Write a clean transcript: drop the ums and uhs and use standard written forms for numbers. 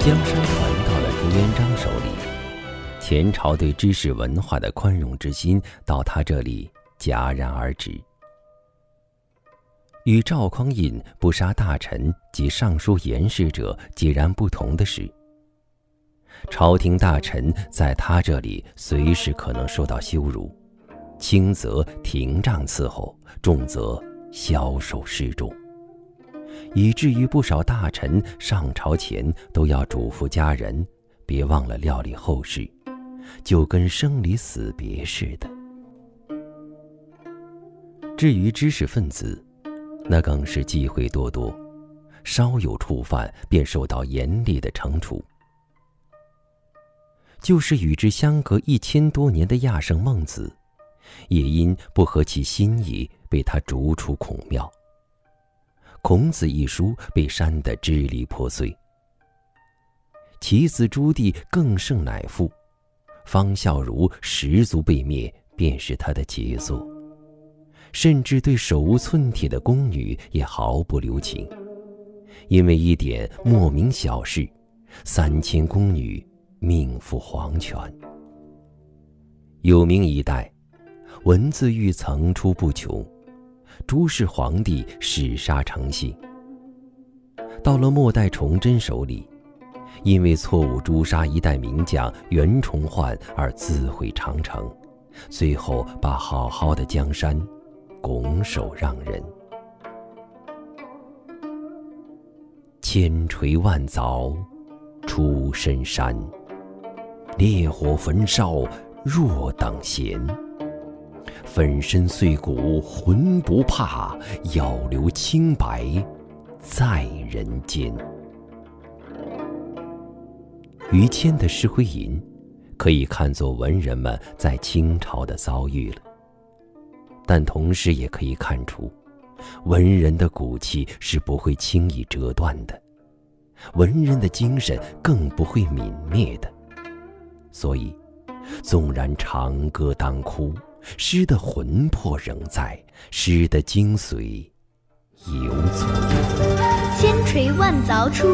江山传到了朱元璋手里，前朝对知识文化的宽容之心到他这里戛然而止。与赵匡胤不杀大臣及尚书言事者截然不同的是，朝廷大臣在他这里随时可能受到羞辱，轻则廷杖伺候，重则枭首示众，以至于不少大臣上朝前都要嘱咐家人别忘了料理后事，就跟生离死别似的。至于知识分子，那更是忌讳多多，稍有触犯便受到严厉的惩处。就是与之相隔1000多年的亚圣孟子，也因不合其心意被他逐出孔庙。孔子一书被删得支离破碎。其子朱棣更胜乃父，方孝孺十族被灭便是他的杰作，甚至对手无寸铁的宫女也毫不留情，因为一点莫名小事，3000宫女命赴黄泉。有名一代，文字狱层出不穷，朱氏皇帝弑杀成性。到了末代崇祯手里，因为错误诛杀一代名将袁崇焕而自毁长城，最后把好好的江山拱手让人。千锤万凿出深山，烈火焚烧若等闲。粉身碎骨浑不怕，要留清白在人间。于谦的《石灰吟》可以看作文人们在清朝的遭遇了，但同时也可以看出，文人的骨气是不会轻易折断的，文人的精神更不会泯灭的。所以纵然长歌当哭，诗的魂魄仍在，诗的精髓犹存。 千锤万凿出